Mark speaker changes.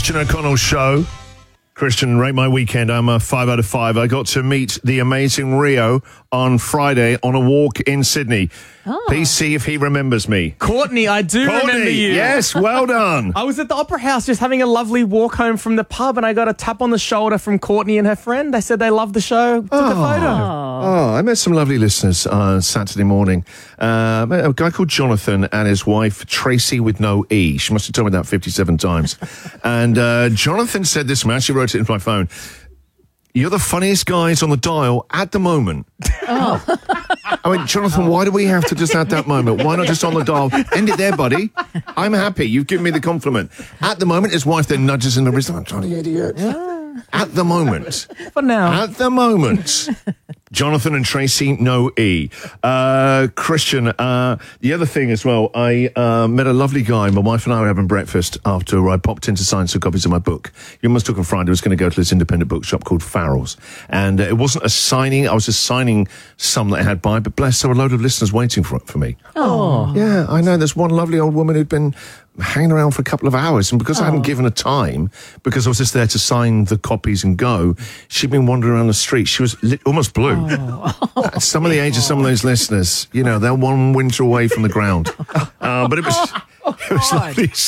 Speaker 1: Christian O'Connell Show. Christian, rate my weekend. I'm a 5 out of 5. I got to meet the amazing Rio on Friday on a walk in Sydney. Please see if he remembers me.
Speaker 2: Courtney, I do remember you.
Speaker 1: Yes, well done.
Speaker 2: I was at the Opera House just having a lovely walk home from the pub, and I got a tap on the shoulder from Courtney and her friend. They said they loved the show. Took a photo.
Speaker 1: Oh, I met some lovely listeners on Saturday morning. A guy called Jonathan and his wife, Tracy with no E. She must have told me that 57 times. And Jonathan said this, I actually wrote it into my phone. You're the funniest guys on the dial at the moment. I mean, Jonathan, why do we have to just at that moment? Why not just on the dial? End it there, buddy. I'm happy. You've given me the compliment. At the moment, his wife then nudges in the wrist. I'm trying to idiot. At the moment.
Speaker 2: For now.
Speaker 1: At the moment. Jonathan and Tracy, no E. Christian, the other thing as well, I met a lovely guy. My wife and I were having breakfast after I popped in to sign some copies of my book. You must look on Friday. I was going to go to this independent bookshop called Farrell's. And it wasn't a signing. I was just signing some that I had by, but bless, there were a load of listeners waiting for me.
Speaker 2: Oh.
Speaker 1: Yeah, I know. There's one lovely old woman who'd been hanging around for a couple of hours, and because I hadn't given her time, because I was just there to sign the copies and go, she'd been wandering around the street. She was almost blue. Some of the age of some of those listeners, you know, they're one winter away from the ground. But it was lovely